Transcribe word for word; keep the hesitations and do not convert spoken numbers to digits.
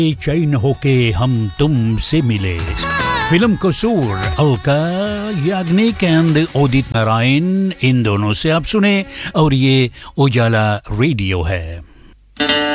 चैन होके हम तुमसे मिले, फिल्म कसूर अलका याग्निक एंड उदित नारायण, इन दोनों से आप सुने और ये उजाला रेडियो है।